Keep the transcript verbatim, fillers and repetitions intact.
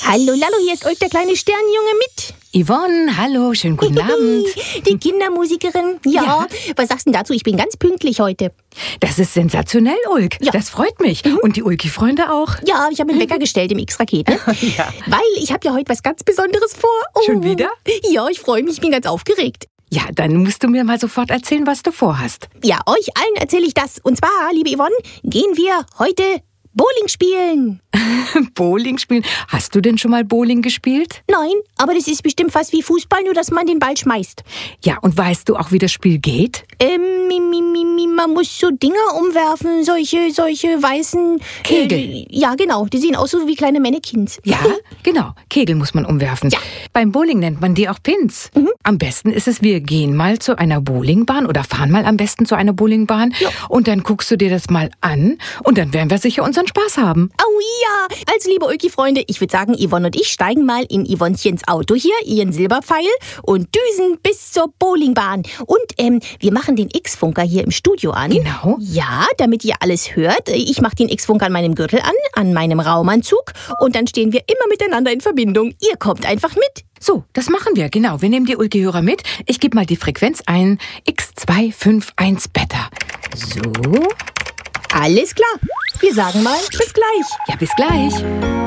Hallo Lallo, hier ist Ulk, der kleine Sternenjunge mit. Yvonne, hallo, schönen guten Abend. Die Kindermusikerin. Ja, ja, was sagst du denn dazu? Ich bin ganz pünktlich heute. Das ist sensationell, Ulk. Ja. Das freut mich. Mhm. Und die Ulki-Freunde auch. Ja, ich habe einen Wecker gestellt im X-Rakete. Ja. Weil ich habe ja heute was ganz Besonderes vor. Oh. Schon wieder? Ja, ich freue mich, ich bin ganz aufgeregt. Ja, dann musst du mir mal sofort erzählen, was du vorhast. Ja, euch allen erzähle ich das. Und zwar, liebe Yvonne, gehen wir heute Bowling spielen. Bowling spielen? Hast du denn schon mal Bowling gespielt? Nein, aber das ist bestimmt fast wie Fußball, nur dass man den Ball schmeißt. Ja, und weißt du auch, wie das Spiel geht? Ähm, mi, mi, mi, mi, man muss so Dinger umwerfen, solche, solche weißen Kegel. Äh, ja, genau, die sehen aus so wie kleine Mannequins. Ja, genau, Kegel muss man umwerfen. Ja. Beim Bowling nennt man die auch Pins. Mhm. Am besten ist es, wir gehen mal zu einer Bowlingbahn oder fahren mal am besten zu einer Bowlingbahn. Ja. Und dann guckst du dir das mal an und dann werden wir sicher unseren Spaß haben. Oh ja, also liebe Ulki-Freunde, ich würde sagen, Yvonne und ich steigen mal in Yvonnchens Auto hier, ihren Silberpfeil, und düsen bis zur Bowlingbahn. Und ähm, wir machen den X-Funker hier im Studio an. Genau. Ja, damit ihr alles hört. Ich mache den X-Funker an meinem Gürtel an, an meinem Raumanzug, und dann stehen wir immer miteinander in Verbindung. Ihr kommt einfach mit. So, das machen wir, genau. Wir nehmen die Ulki-Hörer mit. Ich gebe mal die Frequenz ein. X zwei fünf eins Beta. So, alles klar. Wir sagen mal, bis gleich. Ja, bis gleich.